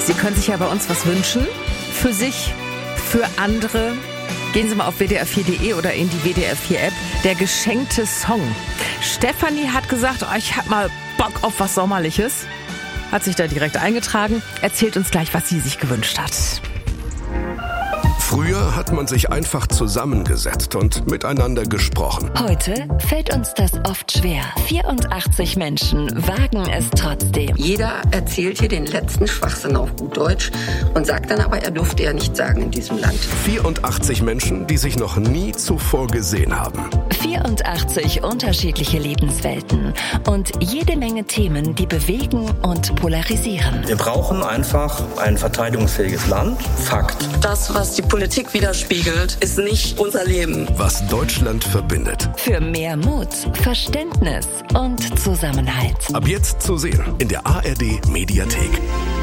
Sie können sich ja bei uns was wünschen. Für sich, für andere. Gehen Sie mal auf wdr4.de oder in die WDR4-App. Der geschenkte Song. Stefanie hat gesagt, ich hab mal Bock auf was Sommerliches. Hat sich da direkt eingetragen. Erzählt uns gleich, was sie sich gewünscht hat. Früher hat man sich einfach zusammengesetzt und miteinander gesprochen. Heute fällt uns das oft schwer. 84 Menschen wagen es trotzdem. Jeder erzählt hier den letzten Schwachsinn auf gut Deutsch und sagt dann aber, er durfte ja nicht sagen in diesem Land. 84 Menschen, die sich noch nie zuvor gesehen haben. 84 unterschiedliche Lebenswelten und jede Menge Themen, die bewegen und polarisieren. Wir brauchen einfach ein verteidigungsfähiges Land. Fakt. Das, was die Politik widerspiegelt, ist nicht unser Leben. Was Deutschland verbindet. Für mehr Mut, Verständnis und Zusammenhalt. Ab jetzt zu sehen in der ARD Mediathek.